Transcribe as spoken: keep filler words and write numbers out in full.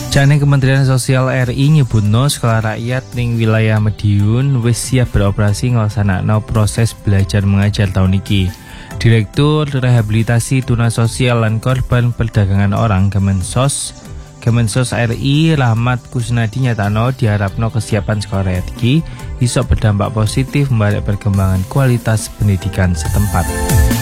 Jane Kementerian Sosial R I nyebutno sekolah rakyat ning wilayah Madiun wis siap beroperasi nglaksanakno proses belajar mengajar tahun iki. Direktur Rehabilitasi Tuna Sosial lan Korban Perdagangan Orang Kemensos Kemensos R I Rahmat Kusnadi nyatano diharapno kesiapan sekolah rakyat iki bisa berdampak positif membalik perkembangan kualitas pendidikan setempat.